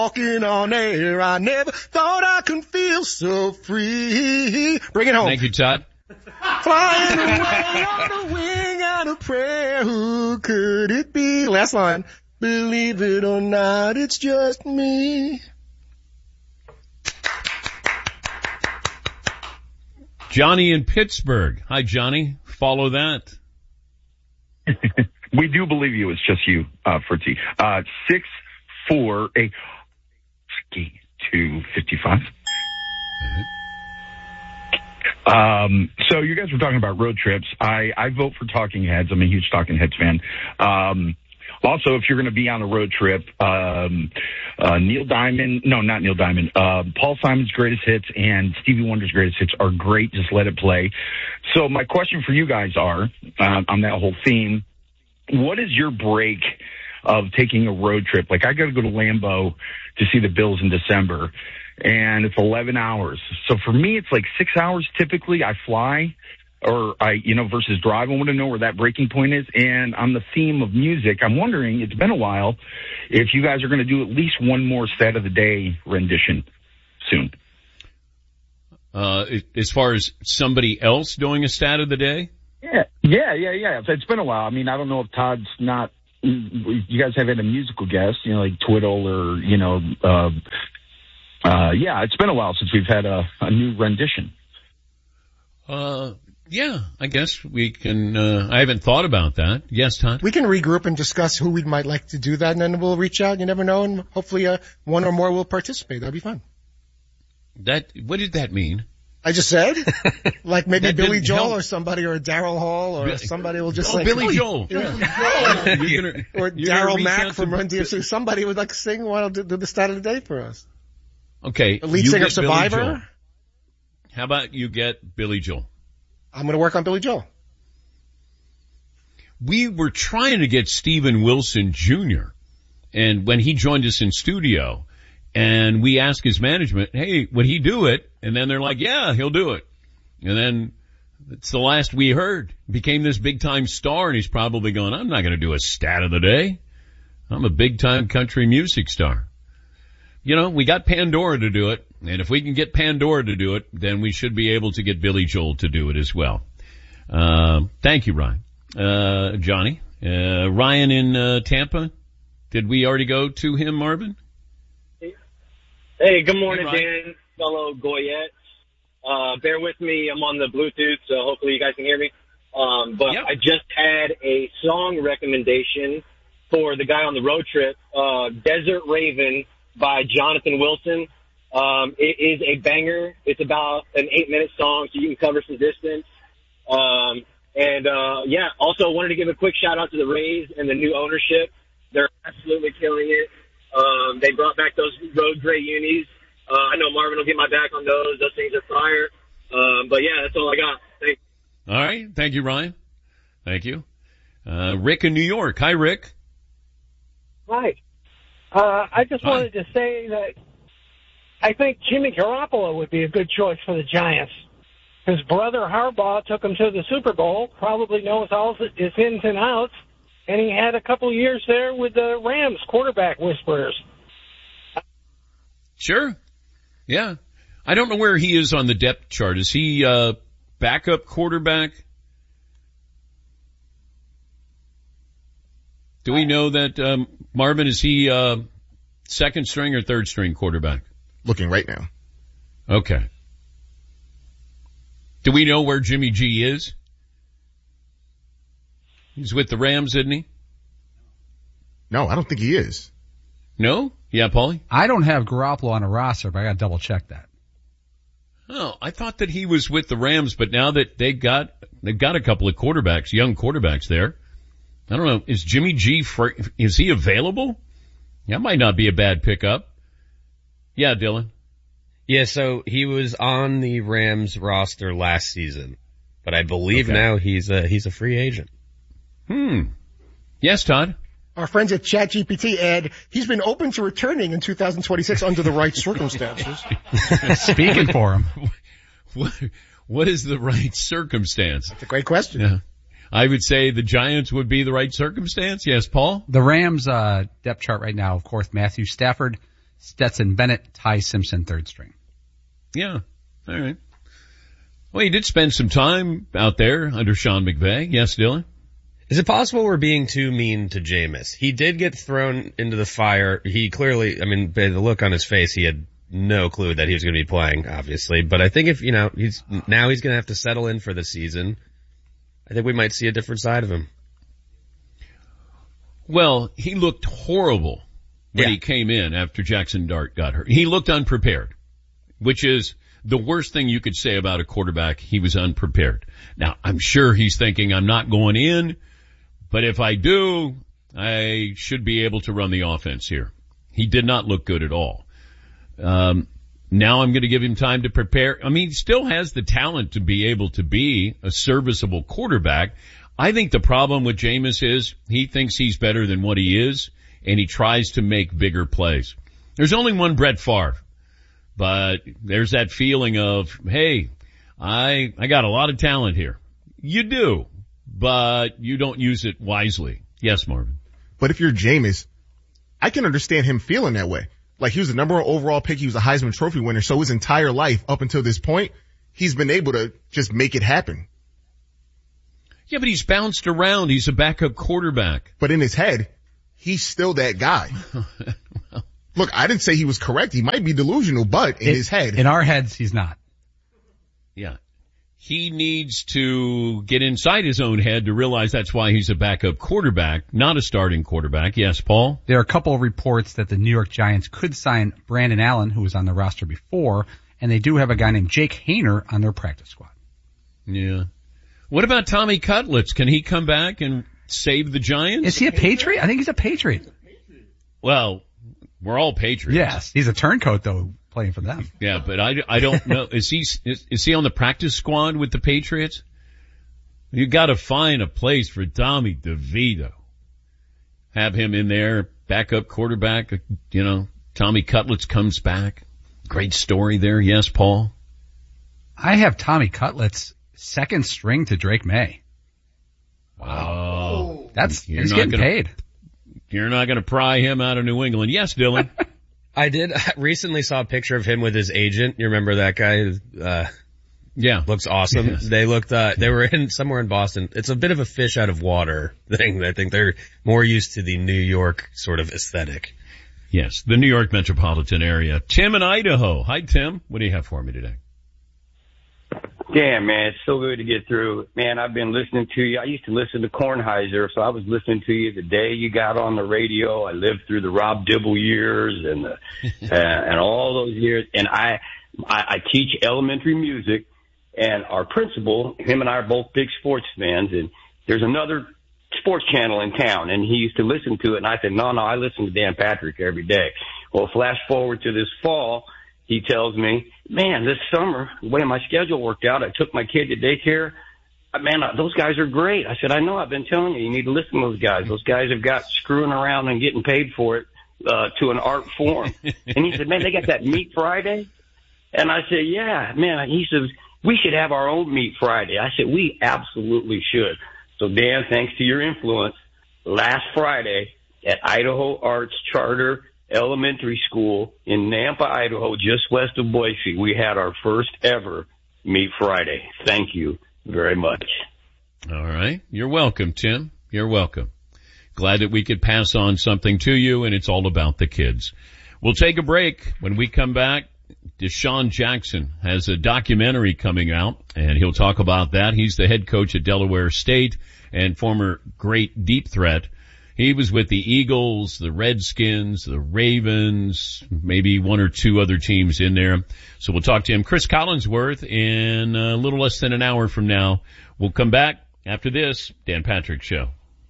Walking on air, I never thought I could feel so free. Bring it home. Thank you, Todd. Flying away on a wing out of prayer, who could it be? Last line. Believe it or not, it's just me. Johnny in Pittsburgh. Hi, Johnny. Follow that. We do believe you. It's just you, Fritzy. 648 255. So you guys were talking about road trips. I vote for Talking Heads. I'm a huge Talking Heads fan. Also, if you're going to be on a road trip, Neil Diamond, no, not Neil Diamond, Paul Simon's Greatest Hits and Stevie Wonder's Greatest Hits are great. Just let it play. So my question for you guys are, on that whole theme, what is your break of taking a road trip? Like, I got to go to Lambeau to see the Bills in December, and it's 11 hours. So for me, it's like 6 hours typically. I fly, or versus drive. I want to know where that breaking point is. And on the theme of music, I'm wondering, it's been a while, if you guys are going to do at least one more Stat of the Day rendition soon. As far as somebody else doing a Stat of the Day? Yeah. It's been a while. I mean, I don't know if Todd's not, you guys have had a musical guest, like Twiddle or, it's been a while since we've had a new rendition. Yeah, I guess we can, I haven't thought about that. Yes, Todd? We can regroup and discuss who we might like to do that, and then we'll reach out. You never know, and hopefully one or more will participate. That'll be fun. What did that mean? I just said, like maybe Billy Joel or somebody, or Daryl Hall, or somebody will just Billy Joel. Yeah. Or Daryl Mack from Run DMC. Somebody would like to sing. Want to do the Stat of the Day for us? Okay. The lead singer of Survivor. How about you get Billy Joel? I'm going to work on Billy Joel. We were trying to get Steven Wilson Jr. And when he joined us in studio, and we asked his management, hey, would he do it? And then they're like, yeah, he'll do it. And then it's the last we heard. Became this big time star, and he's probably going, I'm not going to do a Stat of the Day. I'm a big time country music star. We got Pandora to do it. And if we can get Pandora to do it, then we should be able to get Billy Joel to do it as well. Thank you, Ryan. Johnny. Ryan in Tampa. Did we already go to him, Marvin? Hey, good morning, Dan, fellow Goyettes. Bear with me. I'm on the Bluetooth, so hopefully you guys can hear me. Yep. I just had a song recommendation for the guy on the road trip, Desert Raven by Jonathan Wilson. It is a banger. It's about an 8-minute song, so you can cover some distance. Also wanted to give a quick shout out to the Rays and the new ownership. They're absolutely killing it. They brought back those road gray unis. I know Marvin will get my back on those. Those things are fire. That's all I got. Thanks. All right. Thank you, Ryan. Thank you. Rick in New York. Hi, Rick. Hi. I just wanted to say that I think Jimmy Garoppolo would be a good choice for the Giants. His brother Harbaugh took him to the Super Bowl, probably knows all its ins and outs, and he had a couple of years there with the Rams quarterback whisperers. Sure. Yeah. I don't know where he is on the depth chart. Is he backup quarterback? Do we know that, Marvin, is he second string or third string quarterback? Looking right now. Okay. Do we know where Jimmy G is? He's with the Rams, isn't he? No, I don't think he is. No? Yeah, Paulie? I don't have Garoppolo on a roster, but I got to double check that. Oh, I thought that he was with the Rams, but now that they've got a couple of quarterbacks, young quarterbacks there. I don't know. Is Jimmy G, is he available? That might not be a bad pickup. Yeah, Dylan. Yeah, so he was on the Rams roster last season, but I believe now he's a free agent. Yes, Todd. Our friends at ChatGPT add, he's been open to returning in 2026 under the right circumstances. Speaking for him. What is the right circumstance? That's a great question. Yeah. I would say the Giants would be the right circumstance. Yes, Paul? The Rams, depth chart right now, of course, Matthew Stafford, Stetson Bennett, Ty Simpson, third string. Yeah. All right. Well, he did spend some time out there under Sean McVay. Yes, Dylan? Is it possible we're being too mean to Jameis? He did get thrown into the fire. He clearly, I mean, by the look on his face, he had no clue that he was going to be playing, obviously. But I think if, he's going to have to settle in for the season. I think we might see a different side of him. Well, he looked horrible when he came in after Jackson Dart got hurt. He looked unprepared, which is the worst thing you could say about a quarterback. He was unprepared. Now, I'm sure he's thinking, I'm not going in, but if I do, I should be able to run the offense here. He did not look good at all. Now I'm going to give him time to prepare. I mean, he still has the talent to be able to be a serviceable quarterback. I think the problem with Jameis is he thinks he's better than what he is, and he tries to make bigger plays. There's only one Brett Favre, but there's that feeling of, hey, I got a lot of talent here. You do, but you don't use it wisely. Yes, Marvin. But if you're Jameis, I can understand him feeling that way. Like, he was the number one overall pick. He was a Heisman Trophy winner. So his entire life up until this point, he's been able to just make it happen. Yeah, but he's bounced around. He's a backup quarterback. But in his head, he's still that guy. Look, I didn't say he was correct. He might be delusional, but in his head. In our heads, he's not. Yeah. He needs to get inside his own head to realize that's why he's a backup quarterback, not a starting quarterback. Yes, Paul? There are a couple of reports that the New York Giants could sign Brandon Allen, who was on the roster before, and they do have a guy named Jake Haener on their practice squad. Yeah. What about Tommy Cutlets? Can he come back and save the Giants? Is he a Patriot? I think he's a Patriot. Well, we're all Patriots. Yes. He's a turncoat, though, playing for them. Yeah, but I don't know. Is he on the practice squad with the Patriots? You gotta find a place for Tommy DeVito. Have him in there, backup quarterback, Tommy Cutlets comes back. Great story there. Yes, Paul? I have Tommy Cutlets second string to Drake May. Wow. He's getting paid. You're not gonna pry him out of New England. Yes, Dylan. I recently saw a picture of him with his agent. You remember that guy? Yeah. Looks awesome. Yes. They were somewhere in Boston. It's a bit of a fish out of water thing. I think they're more used to the New York sort of aesthetic. Yes, the New York metropolitan area. Tim in Idaho. Hi, Tim. What do you have for me today? Yeah, man, it's so good to get through. Man, I've been listening to you. I used to listen to Kornheiser, so I was listening to you the day you got on the radio. I lived through the Rob Dibble years and and all those years. And I teach elementary music, and our principal, him and I are both big sports fans, and there's another sports channel in town, and he used to listen to it, and I said, no, I listen to Dan Patrick every day. Well, flash forward to this fall, he tells me, man, this summer, the way my schedule worked out, I took my kid to daycare. Man, those guys are great. I said, I know, I've been telling you need to listen to those guys. Those guys have got screwing around and getting paid for it, to an art form. And he said, man, they got that Meat Friday? And I said, yeah, man. He says, we should have our own Meat Friday. I said, we absolutely should. So Dan, thanks to your influence, last Friday at Idaho Arts Charter Elementary School in Nampa, Idaho, just west of Boise, we had our first ever Meat Friday. Thank you very much. All right. You're welcome, Tim. You're welcome. Glad that we could pass on something to you, and it's all about the kids. We'll take a break. When we come back, Deshaun Jackson has a documentary coming out, and he'll talk about that. He's the head coach at Delaware State and former great deep threat. He was with the Eagles, the Redskins, the Ravens, maybe one or two other teams in there. So we'll talk to him. Chris Collinsworth in a little less than an hour from now. We'll come back after this Dan Patrick Show.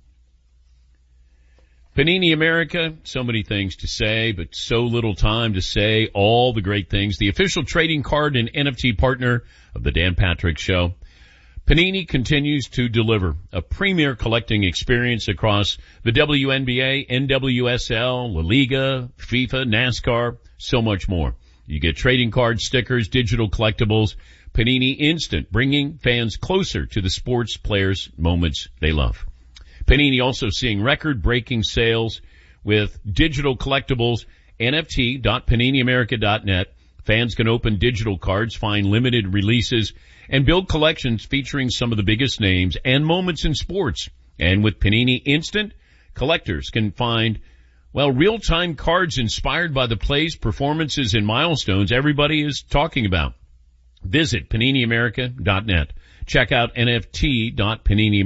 Panini America, so many things to say, but so little time to say all the great things. The official trading card and NFT partner of the Dan Patrick Show. Panini continues to deliver a premier collecting experience across the WNBA, NWSL, La Liga, FIFA, NASCAR, so much more. You get trading cards, stickers, digital collectibles, Panini Instant, bringing fans closer to the sports players' moments they love. Panini also seeing record-breaking sales with digital collectibles nft.paniniamerica.net. Fans can open digital cards, find limited releases, and build collections featuring some of the biggest names and moments in sports. And with Panini Instant, collectors can find, real-time cards inspired by the plays, performances, and milestones everybody is talking about. Visit PaniniAmerica.net. Check out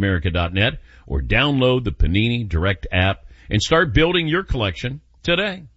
NFT.PaniniAmerica.net or download the Panini Direct app and start building your collection today.